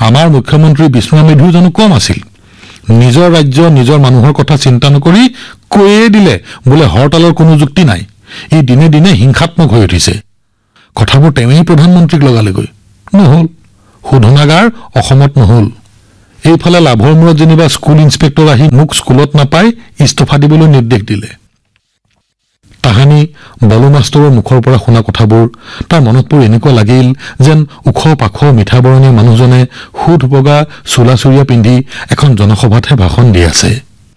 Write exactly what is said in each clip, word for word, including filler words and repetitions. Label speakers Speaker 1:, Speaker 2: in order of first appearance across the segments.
Speaker 1: আমাৰ মুখ্যমন্ত্ৰী বিষ্ণুৰাম মেধিও জানো কম আছিল নিজৰ ৰাজ্য নিজৰ মানুহৰ কথা চিন্তা নকৰি কৈয়ে দিলে বোলে হৰতালৰ কোনো যুক্তি নাই এই দিনে দিনে হিংসাত্মক হৈ উঠিছে কথাবোৰ তেৱেই প্ৰধানমন্ত্ৰীক লগালেগৈ নহল শোধনাগাৰ অসমত নহল এইফালে লাভৰ মূৰত যেনিবা স্কুল ইন্সপেক্টৰ আহি মোক স্কুলত নাপায় ইস্তফা দিবলৈ নিৰ্দেশ দিলে তাহানি বলু মাষ্টৰৰ মুখৰ পৰা শুনা কথাবোৰ তাৰ মনত পৰি এনেকুৱা লাগিল যেন ওখ পাখ মিঠা বৰণীয়া মানুহজনে সুধ বগা চোলা চুৰিয়া পিন্ধি এখন জনসভাতহে ভাষণ দি আছে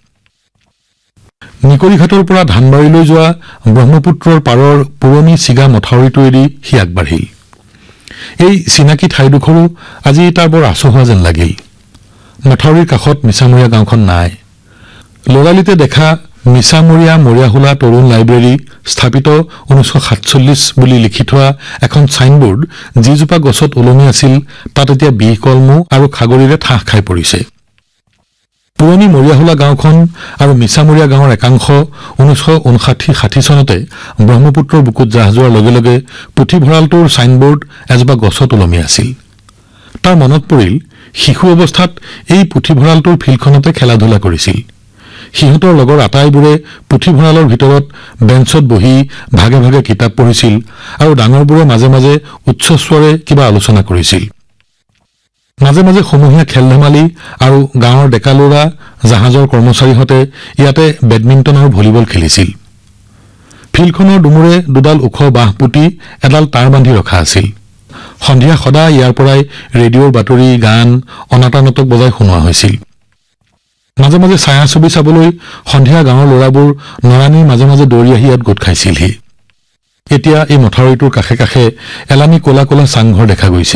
Speaker 1: নিকৰিঘাটৰ পৰা ধানবাৰীলৈ যোৱা ব্ৰহ্মপুত্ৰৰ পাৰৰ পুৰণি চিগা মথাউৰিটোৱেদি সি আগবাঢ়িল এই চিনাকি ঠাইডোখৰো আজি তাৰ বৰ আচহুৱা যেন লাগিল মথাউৰিৰ কাষত মিছামৰীয়া গাঁওখন নাই লৰালিতে দেখা মিছামৰীয়া মৰিয়াহোলা তৰুণ লাইব্ৰেৰী স্থাপিত ঊনৈশ সাতচল্লিছ বুলি লিখি থোৱা এখন ছাইনবোৰ্ড যিজোপা গছত ওলমি আছিল তাত এতিয়া বিহ কলমু আৰু খাগৰিৰে ঠাহ খাই পৰিছে পুৰণি মৰিয়াহোলা গাঁওখন আৰু মিছামৰীয়া গাঁৱৰ একাংশ ঊনৈশ ঊনষাঠি ষাঠি চনতে ব্ৰহ্মপুত্ৰৰ বুকুত জাহ যোৱাৰ লগে লগে পুথিভঁৰালটোৰ ছাইনবোৰ্ড এজোপা গছত ওলমি আছিল তাৰ মনত পৰিল শিশু অৱস্থাত এই পুথিভঁৰালটোৰ ফিল্ডখনতে খেলা ধূলা কৰিছিল সিহঁতৰ লগৰ আটাইবোৰে পুথিভঁৰালৰ ভিতৰত বেঞ্চত বহি ভাগে ভাগে কিতাপ পঢ়িছিল আৰু ডাঙৰবোৰে মাজে মাজে উচ্চস্বৰে কিবা আলোচনা কৰিছিল মাজে মাজে সমূহীয়া খেল ধেমালি আৰু গাঁৱৰ ডেকা ল'ৰা জাহাজৰ কৰ্মচাৰীহঁতে ইয়াতে বেডমিণ্টন আৰু ভলীবল খেলিছিল ফিল্ডখনৰ দুমূৰে দুডাল ওখ বাঁহ পুতি এডাল তাঁৰ বান্ধি ৰখা আছিল সন্ধিয়া সদায় ইয়াৰ পৰাই ৰেডিঅ'ৰ বাতৰি গান অনাটা নাটক বজাই শুনোৱা হৈছিল মাজে মাজে ছায়াছবি চাবলৈ সন্ধিয়া গাঁৱৰ ল'ৰাবোৰ নৰানীৰ মাজে মাজে দৌৰি আহি ইয়াত গোট খাইছিলহি এতিয়া এই মথাউৰিটোৰ কাষে কাষে এলানি ক'লা ক'লা চাংঘৰ দেখা গৈছে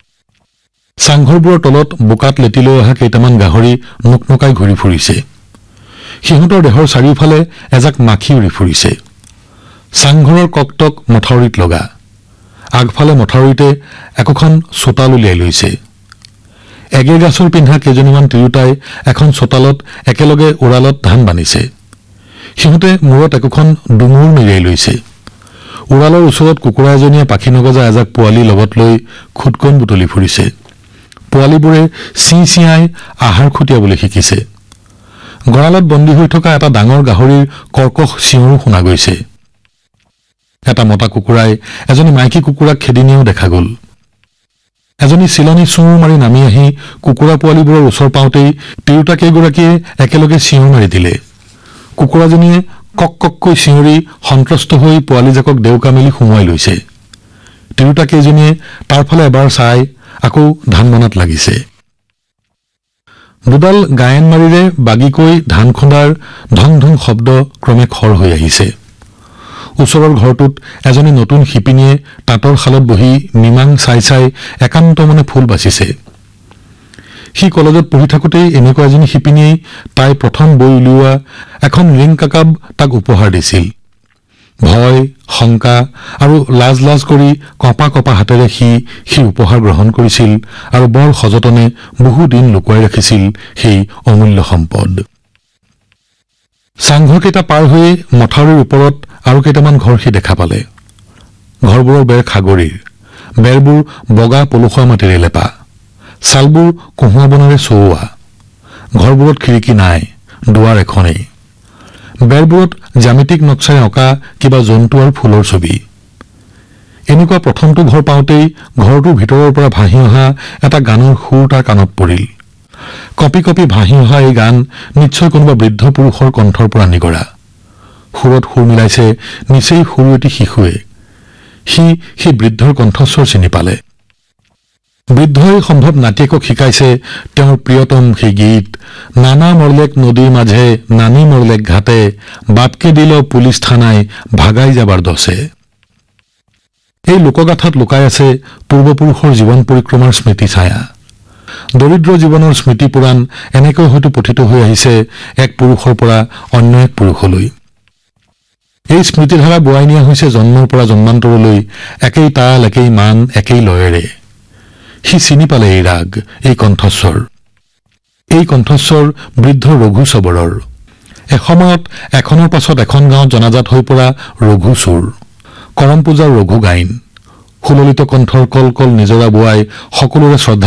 Speaker 1: চাংঘৰবোৰৰ তলত বোকাত লেটি লৈ অহা কেইটামান গাহৰি নোকনোকাই ঘূৰি ফুৰিছে সিহঁতৰ দেহৰ চাৰিওফালে এজাক মাখি উৰি ফুৰিছে চাংঘৰৰ ককটক মথাউৰিত লগা আগফালে মথাউৰিতে একোখন চোতাল উলিয়াই লৈছে এগে গাছৰ পিন্ধা কেইজনীমান তিৰোতাই এখন চোতালত একেলগে উৰালত ধান বান্ধিছে সিহঁতে মূৰত একোখন ডুমুৰ মেৰিয়াই লৈছে উৰালৰ ওচৰত কুকুৰা এজনীয়ে পাখি নগজা এজাক পোৱালি লগত লৈ খুটকণ বুটলি ফুৰিছে পোৱালিবোৰে চি চিয়াই আহাৰ খুটিয়াবলৈ শিকিছে গঁৰালত বন্দী হৈ থকা এটা ডাঙৰ গাহৰিৰ কৰ্কশ চিঞৰো শুনা গৈছে এটা মতা কুকুৰাই এজনী মাইকী কুকুৰাক খেদি নিয়াও দেখা গ'ল এজনী চিলনী চুৰ মাৰি নামি আহি কুকুৰা পোৱালিবোৰৰ ওচৰ পাওঁতেই তিৰোতা কেইগৰাকীয়ে একেলগে চিঞৰ মাৰি দিলে কুকুৰাজনীয়ে কক কককৈ চিঞৰি সন্ত্ৰস্ত হৈ পোৱালিজাকক দেউকা মেলি সুমুৱাই লৈছে তিৰোতা কেইজনীয়ে তাৰ ফালে এবাৰ চাই আকৌ ধান বনাত লাগিছে দুডাল গায়ন মাৰিৰে বাগিকৈ ধান খুন্দাৰ ধং ধং শব্দ ক্ৰমে খৰ হৈ আহিছে ওচৰৰ ঘৰটোত এজনী নতুন শিপিনীয়ে তাঁতৰ শালত বহি মিমাং চাই চাই একান্ত মনে ফুল বাচিছে সি কলেজত পঢ়ি থাকোঁতেই এনেকুৱা এজনী শিপিনীয়ে তাই প্ৰথম বৈ উলিওৱা এখন ৰিং কাকাব তাক উপহাৰ দিছিল ভয় শংকা আৰু লাজ লাজ কৰি কঁপা কঁপা হাতেৰে সি সেই উপহাৰ গ্ৰহণ কৰিছিল আৰু বৰ সযতনে বহুদিন লুকুৱাই ৰাখিছিল সেই অমূল্য সম্পদ চাংঘৰকেইটা পাৰ হৈ মথাউৰিৰ ওপৰত আৰু কেইটামান ঘৰ সি দেখা পালে ঘৰবোৰৰ বেৰ খাগৰিৰ বেৰবোৰ বগা পলসুৱা মাটিৰে লেপা ছালবোৰ কহুৱা বনেৰে চৌৱা ঘৰবোৰত খিৰিকী নাই দুৱাৰ এখনেই বেৰবোৰত জ্যামিতিক নক্সাৰে অঁকা কিবা জন্তু আৰু ফুলৰ ছবি এনেকুৱা প্ৰথমটো ঘৰ পাওঁতেই ঘৰটোৰ ভিতৰৰ পৰা ভাহি অহা এটা গানৰ সুৰ তাৰ কাণত পৰিল কপি কপি ভাহি অহা এই গান নিশ্চয় কোনোবা বৃদ্ধ পুৰুষৰ কণ্ঠৰ পৰা নিগৰা সুৰত সুৰ মিলাইছে নিচেই সৰু এটি শিশুৱে সি সেই বৃদ্ধৰ কণ্ঠস্বৰ চিনি পালে বৃদ্ধই সম্ভৱ নাতিয়েকক শিকাইছে তেওঁৰ প্ৰিয়তম সেই গীত নানা মৰলেক নদীৰ মাজে নানি মৰলেক ঘাটে বাপকে দিল পুলিচ থানাই ভাগাই যাবাৰ দছে এই লোকগাথাত লুকাই আছে পূৰ্বপুৰুষৰ জীৱন পৰিক্ৰমাৰ স্মৃতি ছায়া দৰিদ্ৰ জীৱনৰ স্মৃতি পুৰাণ এনেকৈ হয়তো পঠিত হৈ আহিছে এক পুৰুষৰ পৰা অন্য এক পুৰুষলৈ এই স্মৃতিধাৰা বোৱাই নিয়া হৈছে জন্মৰ পৰা জন্মান্তৰলৈ একেই তাল একেই মান একেই লয়েৰে সি চিনি পালে এই ৰাগ এই কণ্ঠস্বৰ এই কণ্ঠস্বৰ বৃদ্ধ ৰঘু চবৰৰ এসময়ত এখনৰ পাছত এখন গাঁৱত জনাজাত হৈ পৰা ৰঘু চুৰ কৰম পূজাৰ ৰঘু গাইন সুললিত কণ্ঠৰ কল কল নিজৰা বোৱাই সকলোৰে শ্ৰদ্ধা